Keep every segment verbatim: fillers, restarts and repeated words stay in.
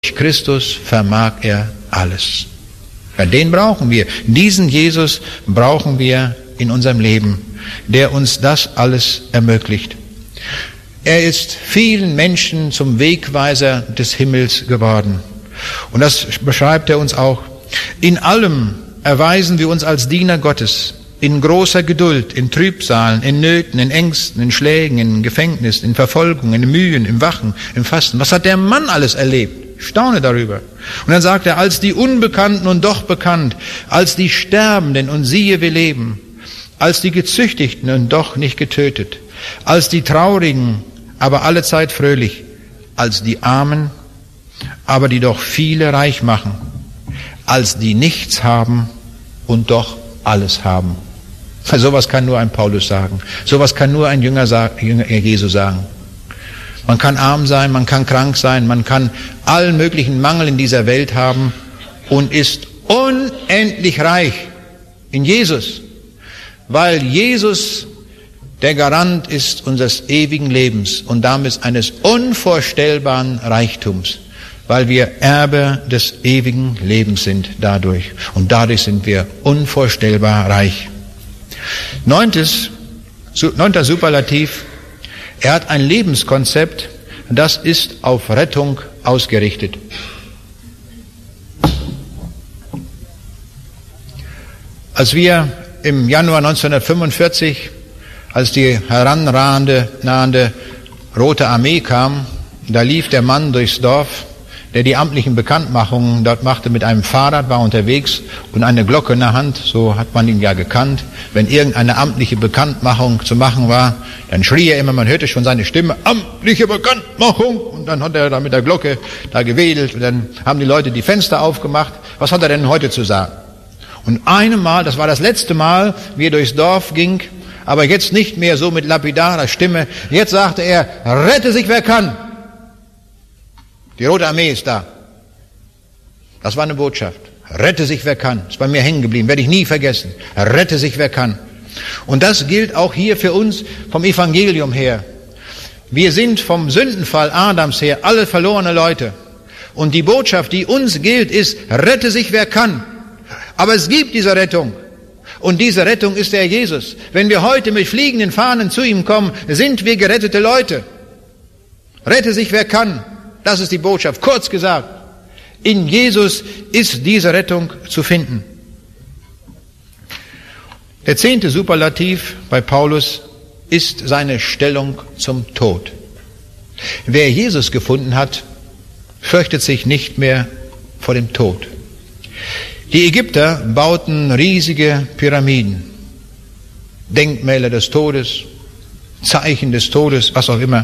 Christus vermag er alles. Ja, den brauchen wir. Diesen Jesus brauchen wir in unserem Leben, der uns das alles ermöglicht. Er ist vielen Menschen zum Wegweiser des Himmels geworden. Und das beschreibt er uns auch. In allem erweisen wir uns als Diener Gottes, in großer Geduld, in Trübsalen, in Nöten, in Ängsten, in Schlägen, in Gefängnissen, in Verfolgungen, in Mühen, im Wachen, im Fasten. Was hat der Mann alles erlebt? Staune darüber. Und dann sagt er, als die Unbekannten und doch bekannt, als die Sterbenden und siehe, wir leben, als die Gezüchtigten und doch nicht getötet, als die Traurigen, aber allezeit fröhlich, als die Armen, aber die doch viele reich machen, als die nichts haben und doch alles haben. Sowas kann nur ein Paulus sagen. Sowas kann nur ein Jünger, Jünger Jesu sagen. Man kann arm sein, man kann krank sein, man kann allen möglichen Mangel in dieser Welt haben und ist unendlich reich in Jesus, weil Jesus der Garant ist unseres ewigen Lebens und damit eines unvorstellbaren Reichtums, weil wir Erbe des ewigen Lebens sind dadurch. Und dadurch sind wir unvorstellbar reich. Neuntes, neunter Superlativ, er hat ein Lebenskonzept, das ist auf Rettung ausgerichtet. Als wir im Januar neunzehnhundertfünfundvierzig, als die heranrahende, nahende Rote Armee kam, da lief der Mann durchs Dorf, der die amtlichen Bekanntmachungen dort machte mit einem Fahrrad, war unterwegs und eine Glocke in der Hand, so hat man ihn ja gekannt. Wenn irgendeine amtliche Bekanntmachung zu machen war, dann schrie er immer, man hörte schon seine Stimme, amtliche Bekanntmachung, und dann hat er da mit der Glocke da gewedelt und dann haben die Leute die Fenster aufgemacht. Was hat er denn heute zu sagen? Und einmal, das war das letzte Mal, wie er durchs Dorf ging, aber jetzt nicht mehr so mit lapidarer Stimme, jetzt sagte er, rette sich wer kann. Die Rote Armee ist da. Das war eine Botschaft. Rette sich wer kann. Ist bei mir hängen geblieben, werde ich nie vergessen. Rette sich wer kann. Und das gilt auch hier für uns vom Evangelium her. Wir sind vom Sündenfall Adams her alle verlorene Leute. Und die Botschaft, die uns gilt, ist, rette sich wer kann. Aber es gibt diese Rettung. Und diese Rettung ist der Jesus. Wenn wir heute mit fliegenden Fahnen zu ihm kommen, sind wir gerettete Leute. Rette sich wer kann. Das ist die Botschaft. Kurz gesagt, in Jesus ist diese Rettung zu finden. Der zehnte Superlativ bei Paulus ist seine Stellung zum Tod. Wer Jesus gefunden hat, fürchtet sich nicht mehr vor dem Tod. Die Ägypter bauten riesige Pyramiden, Denkmäler des Todes, Zeichen des Todes, was auch immer.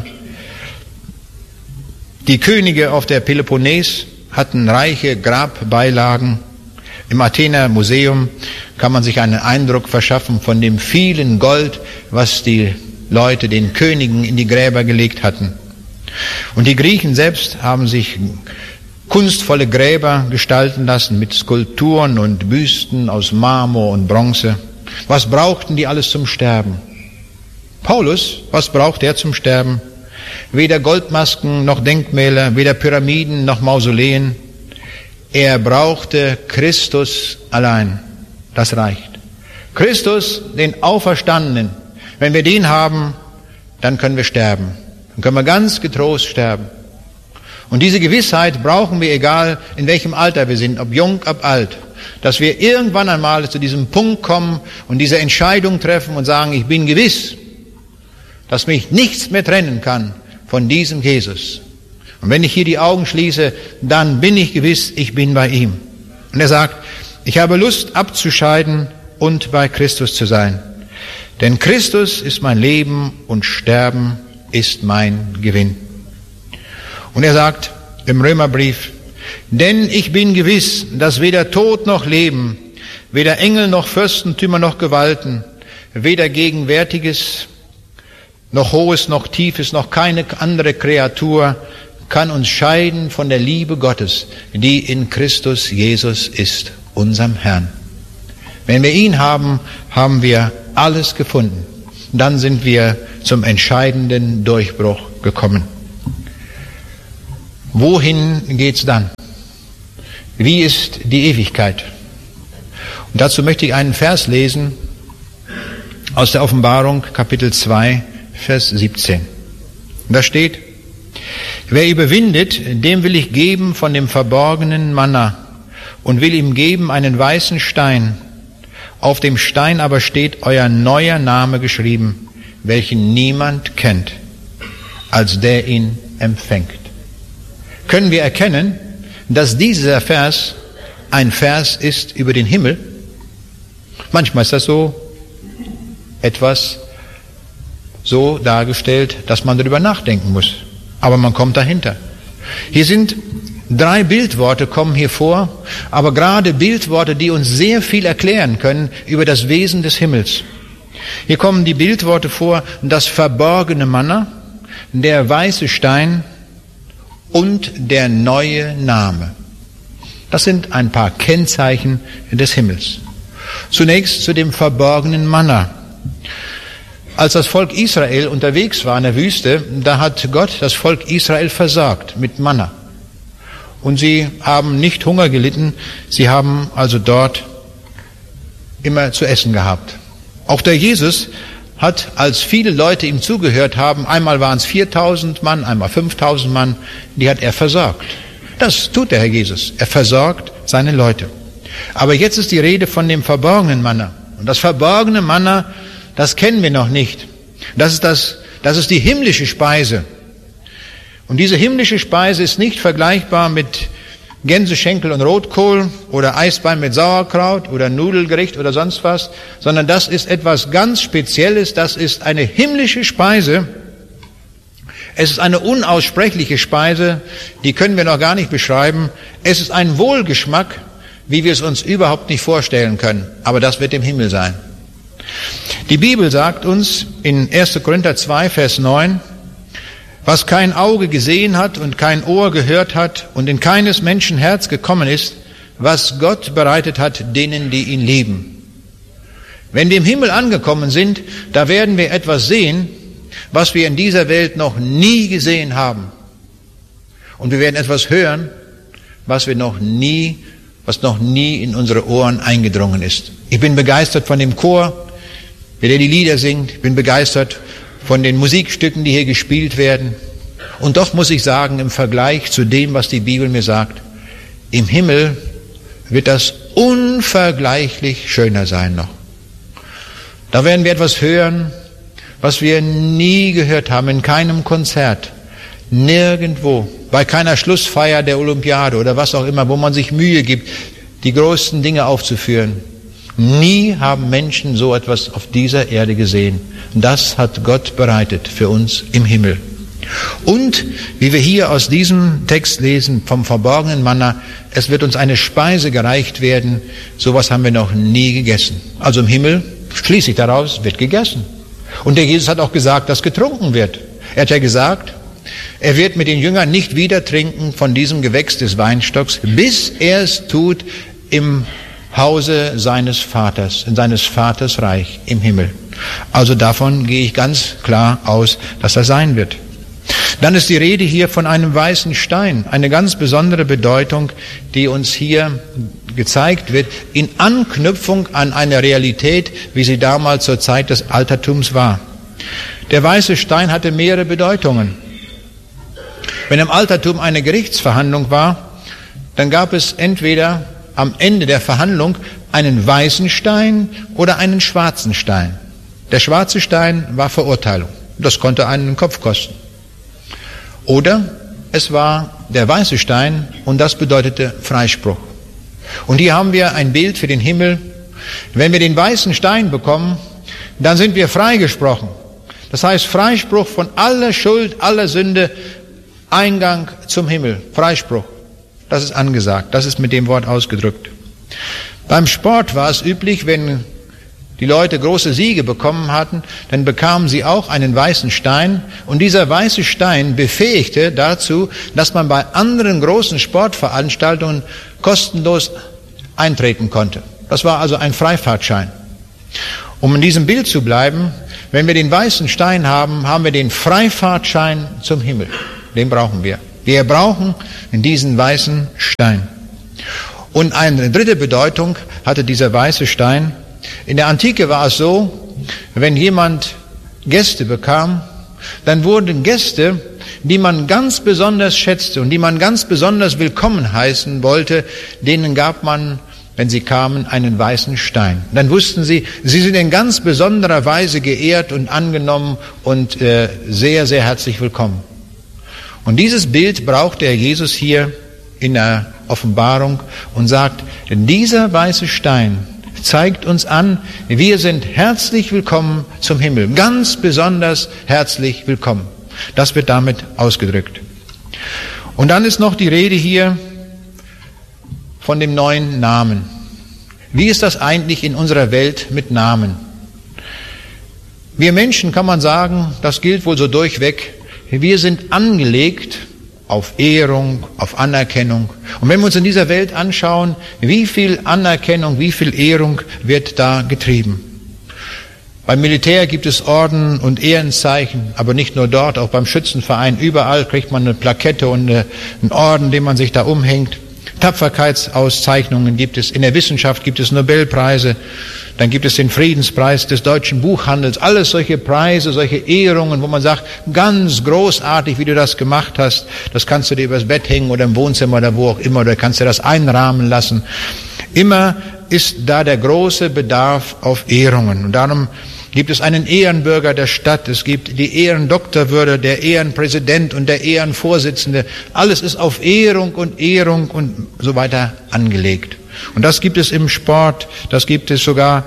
Die Könige auf der Peloponnes hatten reiche Grabbeilagen. Im Athener Museum kann man sich einen Eindruck verschaffen von dem vielen Gold, was die Leute den Königen in die Gräber gelegt hatten. Und die Griechen selbst haben sich kunstvolle Gräber gestalten lassen mit Skulpturen und Büsten aus Marmor und Bronze. Was brauchten die alles zum Sterben? Paulus, was braucht er zum Sterben? Weder Goldmasken noch Denkmäler, weder Pyramiden noch Mausoleen. Er brauchte Christus allein. Das reicht. Christus, den Auferstandenen. Wenn wir den haben, dann können wir sterben. Dann können wir ganz getrost sterben. Und diese Gewissheit brauchen wir, egal in welchem Alter wir sind, ob jung, ob alt, dass wir irgendwann einmal zu diesem Punkt kommen und diese Entscheidung treffen und sagen, ich bin gewiss, dass mich nichts mehr trennen kann von diesem Jesus. Und wenn ich hier die Augen schließe, dann bin ich gewiss, ich bin bei ihm. Und er sagt, ich habe Lust abzuscheiden und bei Christus zu sein. Denn Christus ist mein Leben und Sterben ist mein Gewinn. Und er sagt im Römerbrief, denn ich bin gewiss, dass weder Tod noch Leben, weder Engel noch Fürstentümer noch Gewalten, weder Gegenwärtiges noch Hohes noch Tiefes, noch keine andere Kreatur kann uns scheiden von der Liebe Gottes, die in Christus Jesus ist, unserem Herrn. Wenn wir ihn haben, haben wir alles gefunden. Dann sind wir zum entscheidenden Durchbruch gekommen. wohin geht's dann? Wie ist die Ewigkeit? Und dazu möchte ich einen Vers lesen aus der Offenbarung, Kapitel zwei, Vers siebzehn. Und da steht: Wer überwindet, dem will ich geben von dem verborgenen Manna und will ihm geben einen weißen Stein. Auf dem Stein aber steht euer neuer Name geschrieben, welchen niemand kennt, als der ihn empfängt. Können wir erkennen, dass dieser Vers ein Vers ist über den Himmel? Manchmal ist das so etwas so dargestellt, dass man darüber nachdenken muss. Aber man kommt dahinter. Hier sind drei Bildworte, kommen hier vor, aber gerade Bildworte, die uns sehr viel erklären können über das Wesen des Himmels. Hier kommen die Bildworte vor: das verborgene Manna, der weiße Stein und der neue Name. Das sind ein paar Kennzeichen des Himmels. Zunächst zu dem verborgenen Manna. Als das Volk Israel unterwegs war in der Wüste, da hat Gott das Volk Israel versorgt mit Manna. Und sie haben nicht Hunger gelitten, sie haben also dort immer zu essen gehabt. Auch der Jesus hat, als viele Leute ihm zugehört haben, einmal waren es viertausend Mann, einmal fünftausend Mann, die hat er versorgt. Das tut der Herr Jesus. Er versorgt seine Leute. Aber jetzt ist die Rede von dem verborgenen Manna. Und das verborgene Manna, das kennen wir noch nicht. Das ist das, das ist die himmlische Speise. Und diese himmlische Speise ist nicht vergleichbar mit Gänseschenkel und Rotkohl oder Eisbein mit Sauerkraut oder Nudelgericht oder sonst was, sondern das ist etwas ganz Spezielles. Das ist eine himmlische Speise. Es ist eine unaussprechliche Speise, die können wir noch gar nicht beschreiben. Es ist ein Wohlgeschmack, wie wir es uns überhaupt nicht vorstellen können. Aber das wird im Himmel sein. Die Bibel sagt uns in erster Korinther zwei, Vers neun, was kein Auge gesehen hat und kein Ohr gehört hat und in keines Menschen Herz gekommen ist, was Gott bereitet hat denen, die ihn lieben. Wenn wir im Himmel angekommen sind, da werden wir etwas sehen, was wir in dieser Welt noch nie gesehen haben. Und wir werden etwas hören, was wir noch nie, was noch nie in unsere Ohren eingedrungen ist. Ich bin begeistert von dem Chor, der die Lieder singt. Ich bin begeistert von den Musikstücken, die hier gespielt werden. Und doch muss ich sagen, im Vergleich zu dem, was die Bibel mir sagt, im Himmel wird das unvergleichlich schöner sein noch. Da werden wir etwas hören, was wir nie gehört haben, in keinem Konzert, nirgendwo, bei keiner Schlussfeier der Olympiade oder was auch immer, wo man sich Mühe gibt, die größten Dinge aufzuführen. Nie haben Menschen so etwas auf dieser Erde gesehen. Das hat Gott bereitet für uns im Himmel. Und, wie wir hier aus diesem Text lesen, vom verborgenen Manna, es wird uns eine Speise gereicht werden, sowas haben wir noch nie gegessen. Also im Himmel, schließe ich daraus, wird gegessen. Und der Jesus hat auch gesagt, dass getrunken wird. Er hat ja gesagt, er wird mit den Jüngern nicht wieder trinken von diesem Gewächs des Weinstocks, bis er es tut im Hause seines Vaters, in seines Vaters Reich im Himmel. Also davon gehe ich ganz klar aus, dass das sein wird. Dann ist die Rede hier von einem weißen Stein, eine ganz besondere Bedeutung, die uns hier gezeigt wird, in Anknüpfung an eine Realität, wie sie damals zur Zeit des Altertums war. Der weiße Stein hatte mehrere Bedeutungen. Wenn im Altertum eine Gerichtsverhandlung war, dann gab es entweder am Ende der Verhandlung einen weißen Stein oder einen schwarzen Stein. Der schwarze Stein war Verurteilung. Das konnte einen den Kopf kosten. Oder es war der weiße Stein und das bedeutete Freispruch. Und hier haben wir ein Bild für den Himmel. Wenn wir den weißen Stein bekommen, dann sind wir freigesprochen. Das heißt Freispruch von aller Schuld, aller Sünde, Eingang zum Himmel, Freispruch. Das ist angesagt, das ist mit dem Wort ausgedrückt. Beim Sport war es üblich, wenn die Leute große Siege bekommen hatten, dann bekamen sie auch einen weißen Stein und dieser weiße Stein befähigte dazu, dass man bei anderen großen Sportveranstaltungen kostenlos eintreten konnte. Das war also ein Freifahrtschein. Um in diesem Bild zu bleiben, wenn wir den weißen Stein haben, haben wir den Freifahrtschein zum Himmel. Den brauchen wir. Wir brauchen diesen weißen Stein. Und eine dritte Bedeutung hatte dieser weiße Stein. In der Antike war es so, wenn jemand Gäste bekam, dann wurden Gäste, die man ganz besonders schätzte und die man ganz besonders willkommen heißen wollte, denen gab man, wenn sie kamen, einen weißen Stein. Dann wussten sie, sie sind in ganz besonderer Weise geehrt und angenommen und äh, sehr, sehr herzlich willkommen. Und dieses Bild braucht der Jesus hier in der Offenbarung und sagt, dieser weiße Stein zeigt uns an, wir sind herzlich willkommen zum Himmel, ganz besonders herzlich willkommen. Das wird damit ausgedrückt. Und dann ist noch die Rede hier von dem neuen Namen. Wie ist das eigentlich in unserer Welt mit Namen? Wir Menschen, kann man sagen, das gilt wohl so durchweg, wir sind angelegt auf Ehrung, auf Anerkennung. Und wenn wir uns in dieser Welt anschauen, wie viel Anerkennung, wie viel Ehrung wird da getrieben? Beim Militär gibt es Orden und Ehrenzeichen, aber nicht nur dort, auch beim Schützenverein. Überall kriegt man eine Plakette und eine, einen Orden, den man sich da umhängt. Tapferkeitsauszeichnungen gibt es. In der Wissenschaft gibt es Nobelpreise. Dann gibt es den Friedenspreis des deutschen Buchhandels. Alles solche Preise, solche Ehrungen, wo man sagt, ganz großartig, wie du das gemacht hast. Das kannst du dir übers Bett hängen oder im Wohnzimmer oder wo auch immer. Oder kannst du das einrahmen lassen. Immer ist da der große Bedarf auf Ehrungen. Und darum gibt es einen Ehrenbürger der Stadt, es gibt die Ehrendoktorwürde, der Ehrenpräsident und der Ehrenvorsitzende. Alles ist auf Ehrung und Ehrung und so weiter angelegt. Und das gibt es im Sport, das gibt es sogar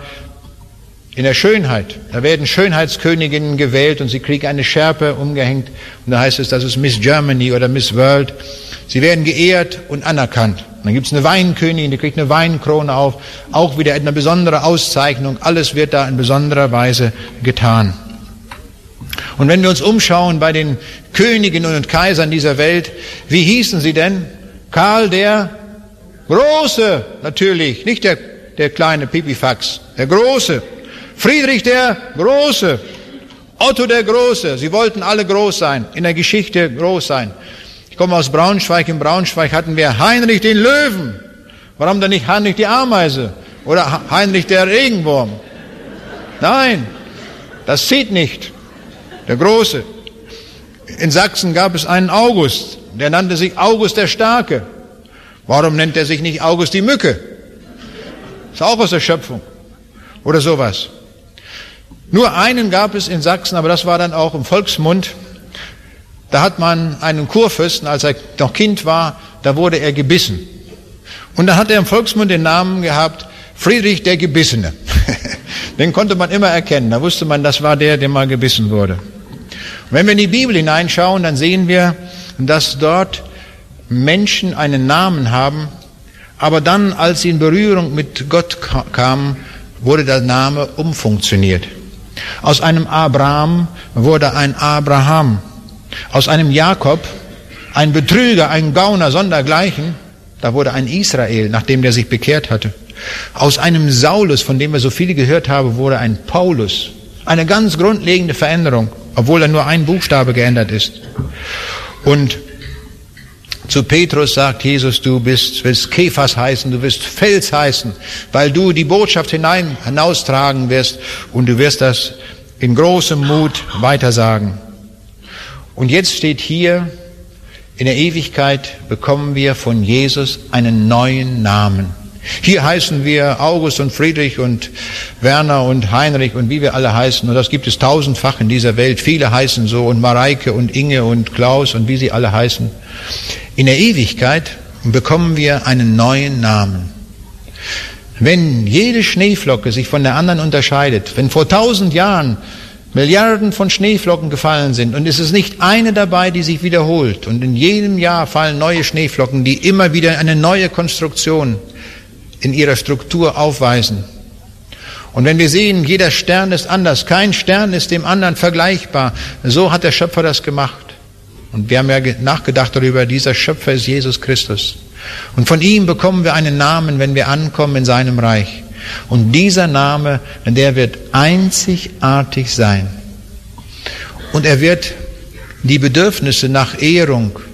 in der Schönheit. Da werden Schönheitsköniginnen gewählt und sie kriegen eine Schärpe umgehängt. Und da heißt es, das ist Miss Germany oder Miss World. Sie werden geehrt und anerkannt. Und dann gibt es eine Weinkönigin, die kriegt eine Weinkrone auf. Auch wieder eine besondere Auszeichnung. Alles wird da in besonderer Weise getan. Und wenn wir uns umschauen bei den Königinnen und Kaisern dieser Welt, wie hießen sie denn? Karl der Große, natürlich, nicht der, der kleine Pipifax, der Große. Friedrich der Große, Otto der Große, sie wollten alle groß sein, in der Geschichte groß sein. Ich komme aus Braunschweig, in Braunschweig hatten wir Heinrich den Löwen. Warum denn nicht Heinrich die Ameise oder Heinrich der Regenwurm? Nein, das zieht nicht, der Große. In Sachsen gab es einen August, der nannte sich August der Starke. Warum nennt er sich nicht August die Mücke? Ist auch aus der Schöpfung oder sowas. Nur einen gab es in Sachsen, aber das war dann auch im Volksmund. Da hat man einen Kurfürsten, als er noch Kind war, da wurde er gebissen. Und dann hat er im Volksmund den Namen gehabt, Friedrich der Gebissene. Den konnte man immer erkennen, da wusste man, das war der, der mal gebissen wurde. Und wenn wir in die Bibel hineinschauen, dann sehen wir, dass dort Menschen einen Namen haben, aber dann, als sie in Berührung mit Gott kamen, wurde der Name umfunktioniert. Aus einem Abraham wurde ein Abraham. Aus einem Jakob, ein Betrüger, ein Gauner, sondergleichen, da wurde ein Israel, nachdem der sich bekehrt hatte. Aus einem Saulus, von dem wir so viele gehört haben, wurde ein Paulus. Eine ganz grundlegende Veränderung, obwohl er nur ein Buchstabe geändert ist. Und zu Petrus sagt Jesus, du bist, willst Kephas heißen, du wirst Fels heißen, weil du die Botschaft hinein, hinaustragen wirst und du wirst das in großem Mut weitersagen. Und jetzt steht hier, in der Ewigkeit bekommen wir von Jesus einen neuen Namen. Hier heißen wir August und Friedrich und Werner und Heinrich und wie wir alle heißen. Und das gibt es tausendfach in dieser Welt. Viele heißen so und Mareike und Inge und Klaus und wie sie alle heißen. In der Ewigkeit bekommen wir einen neuen Namen. Wenn jede Schneeflocke sich von der anderen unterscheidet, wenn vor tausend Jahren Milliarden von Schneeflocken gefallen sind und es ist nicht eine dabei, die sich wiederholt und in jedem Jahr fallen neue Schneeflocken, die immer wieder eine neue Konstruktion in ihrer Struktur aufweisen. Und wenn wir sehen, jeder Stern ist anders, kein Stern ist dem anderen vergleichbar, so hat der Schöpfer das gemacht. Und wir haben ja nachgedacht darüber, dieser Schöpfer ist Jesus Christus. Und von ihm bekommen wir einen Namen, wenn wir ankommen in seinem Reich. Und dieser Name, der wird einzigartig sein. Und er wird die Bedürfnisse nach Ehrung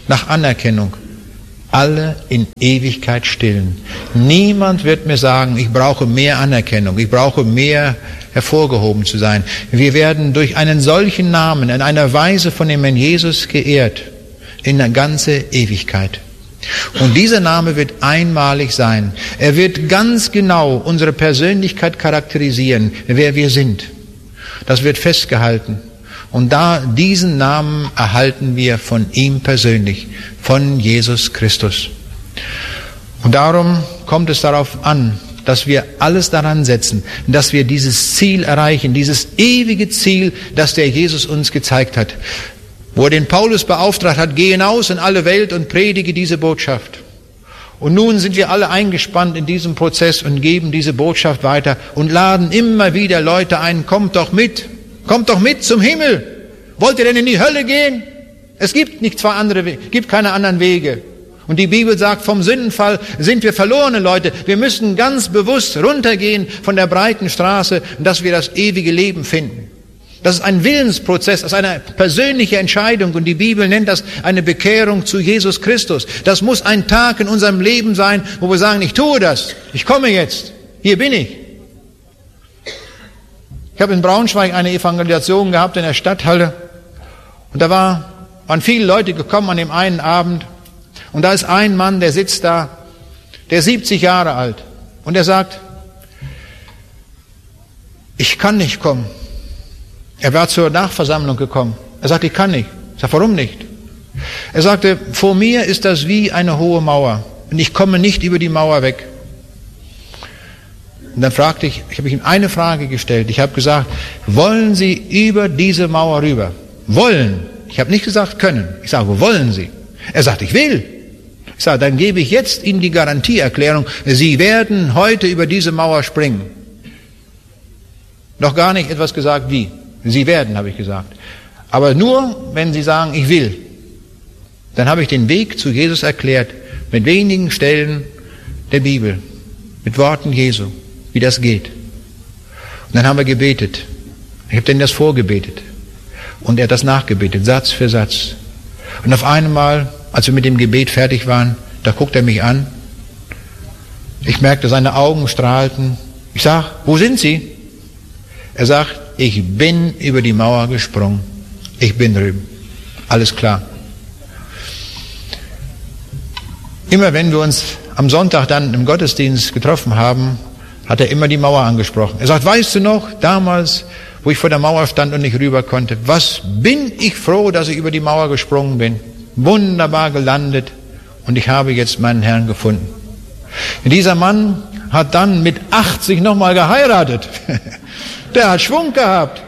nach Anerkennung, alle in Ewigkeit stillen. Niemand wird mir sagen, ich brauche mehr Anerkennung, ich brauche mehr hervorgehoben zu sein. Wir werden durch einen solchen Namen in einer Weise von dem Herrn Jesus geehrt, in der ganze Ewigkeit. Und dieser Name wird einmalig sein. Er wird ganz genau unsere Persönlichkeit charakterisieren, wer wir sind. Das wird festgehalten. Und da diesen Namen erhalten wir von ihm persönlich, von Jesus Christus. Und darum kommt es darauf an, dass wir alles daran setzen, dass wir dieses Ziel erreichen, dieses ewige Ziel, das der Jesus uns gezeigt hat. Wo er den Paulus beauftragt hat, geh hinaus in alle Welt und predige diese Botschaft. Und nun sind wir alle eingespannt in diesem Prozess und geben diese Botschaft weiter und laden immer wieder Leute ein, kommt doch mit. Kommt doch mit zum Himmel. Wollt ihr denn in die Hölle gehen? Es gibt nicht zwei andere Wege, gibt keine anderen Wege. Und die Bibel sagt, vom Sündenfall sind wir verlorene Leute. Wir müssen ganz bewusst runtergehen von der breiten Straße, dass wir das ewige Leben finden. Das ist ein Willensprozess, das ist eine persönliche Entscheidung. Und die Bibel nennt das eine Bekehrung zu Jesus Christus. Das muss ein Tag in unserem Leben sein, wo wir sagen, ich tue das, ich komme jetzt, hier bin ich. Ich habe in Braunschweig eine Evangelisation gehabt in der Stadthalle und da war, waren viele Leute gekommen an dem einen Abend und da ist ein Mann, der sitzt da, der ist siebzig Jahre alt und er sagt, ich kann nicht kommen. Er war zur Nachversammlung gekommen. Er sagt, ich kann nicht. Ich sage, warum nicht? Er sagte, vor mir ist das wie eine hohe Mauer und ich komme nicht über die Mauer weg. Und dann fragte ich, ich habe ihm eine Frage gestellt. Ich habe gesagt, wollen Sie über diese Mauer rüber? Wollen. Ich habe nicht gesagt können. Ich sage, wollen Sie? Er sagt, ich will. Ich sage, dann gebe ich jetzt Ihnen die Garantieerklärung. Sie werden heute über diese Mauer springen. Noch gar nicht etwas gesagt, wie. Sie werden, habe ich gesagt. Aber nur, wenn Sie sagen, ich will. Dann habe ich den Weg zu Jesus erklärt, mit wenigen Stellen der Bibel, mit Worten Jesu, wie das geht. Und dann haben wir gebetet. Ich habe denen das vorgebetet. Und er hat das nachgebetet, Satz für Satz. Und auf einmal, als wir mit dem Gebet fertig waren, da guckt er mich an. Ich merkte, seine Augen strahlten. Ich sage, wo sind Sie? Er sagt, ich bin über die Mauer gesprungen. Ich bin drüben. Alles klar. Immer wenn wir uns am Sonntag dann im Gottesdienst getroffen haben, hat er immer die Mauer angesprochen. Er sagt, weißt du noch, damals, wo ich vor der Mauer stand und nicht rüber konnte, was bin ich froh, dass ich über die Mauer gesprungen bin. Wunderbar gelandet und ich habe jetzt meinen Herrn gefunden. Und dieser Mann hat dann mit achtzig nochmal geheiratet. Der hat Schwung gehabt.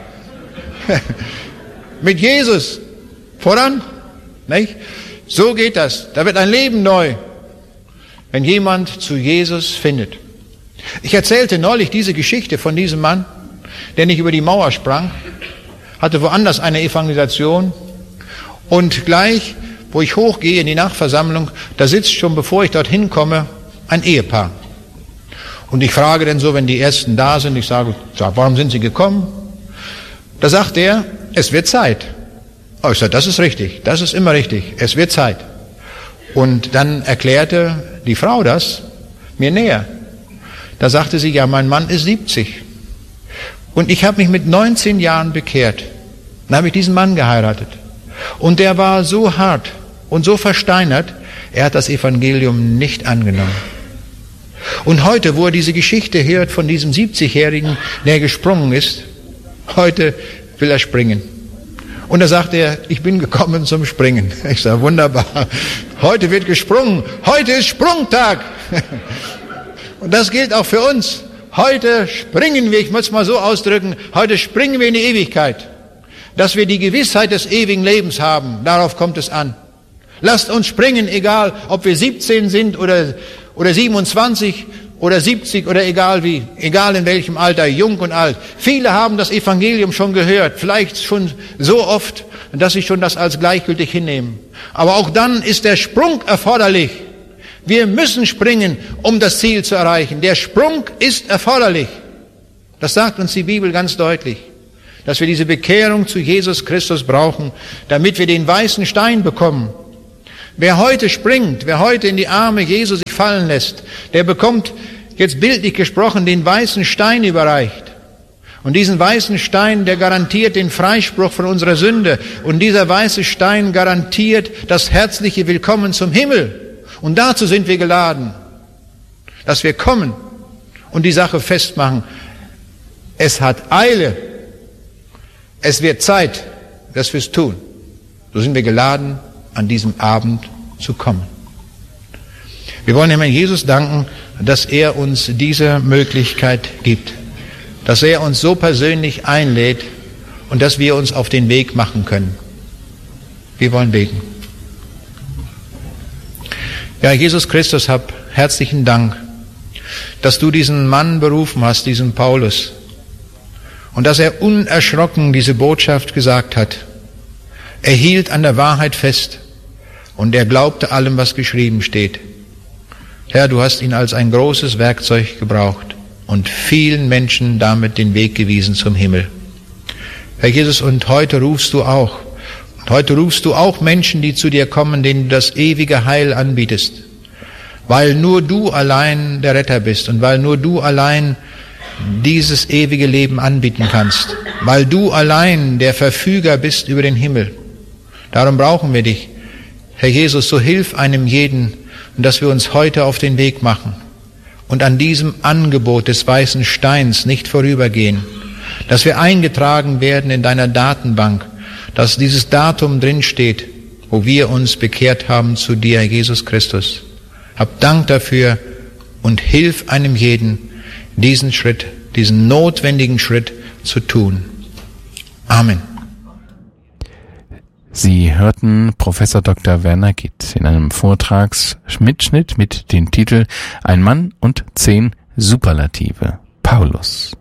Mit Jesus voran. Nicht? So geht das. Da wird ein Leben neu, wenn jemand zu Jesus findet. Ich erzählte neulich diese Geschichte von diesem Mann, der nicht über die Mauer sprang, hatte woanders eine Evangelisation und gleich, wo ich hochgehe in die Nachversammlung, da sitzt schon, bevor ich dorthin komme, ein Ehepaar. Und ich frage dann so, wenn die Ersten da sind, ich sage, warum sind Sie gekommen? Da sagt er, es wird Zeit. Oh, ich sage, das ist richtig, das ist immer richtig, es wird Zeit. Und dann erklärte die Frau das mir näher. Da sagte sie, ja, mein Mann ist siebzig. Und ich habe mich mit neunzehn Jahren bekehrt. Dann habe ich diesen Mann geheiratet. Und der war so hart und so versteinert, er hat das Evangelium nicht angenommen. Und heute, wo er diese Geschichte hört von diesem siebzigjährigen, der gesprungen ist, heute will er springen. Und da sagt er, ich bin gekommen zum Springen. Ich sage, wunderbar. Heute wird gesprungen. Heute ist Sprungtag. Und das gilt auch für uns. Heute springen wir, ich muss es mal so ausdrücken, heute springen wir in die Ewigkeit. Dass wir die Gewissheit des ewigen Lebens haben, darauf kommt es an. Lasst uns springen, egal ob wir siebzehn sind oder, oder siebenundzwanzig oder siebzig oder egal wie, egal in welchem Alter, jung und alt. Viele haben das Evangelium schon gehört, vielleicht schon so oft, dass sie schon das als gleichgültig hinnehmen. Aber auch dann ist der Sprung erforderlich. Wir müssen springen, um das Ziel zu erreichen. Der Sprung ist erforderlich. Das sagt uns die Bibel ganz deutlich, dass wir diese Bekehrung zu Jesus Christus brauchen, damit wir den weißen Stein bekommen. Wer heute springt, wer heute in die Arme Jesu sich fallen lässt, der bekommt, jetzt bildlich gesprochen, den weißen Stein überreicht. Und diesen weißen Stein, der garantiert den Freispruch von unserer Sünde. Und dieser weiße Stein garantiert das herzliche Willkommen zum Himmel. Und dazu sind wir geladen, dass wir kommen und die Sache festmachen. Es hat Eile. Es wird Zeit, dass wir es tun. So sind wir geladen, an diesem Abend zu kommen. Wir wollen dem Herrn Jesus danken, dass er uns diese Möglichkeit gibt, dass er uns so persönlich einlädt und dass wir uns auf den Weg machen können. Wir wollen beten. Ja, Jesus Christus, hab herzlichen Dank, dass du diesen Mann berufen hast, diesen Paulus, und dass er unerschrocken diese Botschaft gesagt hat. Er hielt an der Wahrheit fest und er glaubte allem, was geschrieben steht. Herr, du hast ihn als ein großes Werkzeug gebraucht und vielen Menschen damit den Weg gewiesen zum Himmel. Herr Jesus, und heute rufst du auch, und heute rufst du auch Menschen, die zu dir kommen, denen du das ewige Heil anbietest, weil nur du allein der Retter bist und weil nur du allein dieses ewige Leben anbieten kannst, weil du allein der Verfüger bist über den Himmel. Darum brauchen wir dich. Herr Jesus, so hilf einem jeden, und dass wir uns heute auf den Weg machen und an diesem Angebot des weißen Steins nicht vorübergehen, dass wir eingetragen werden in deiner Datenbank, dass dieses Datum drinsteht, wo wir uns bekehrt haben zu dir, Jesus Christus. Hab Dank dafür und hilf einem jeden, diesen Schritt, diesen notwendigen Schritt zu tun. Amen. Sie hörten Professor Doktor Werner Gitt in einem Vortragsmitschnitt mit dem Titel Ein Mann und zehn Superlative. Paulus.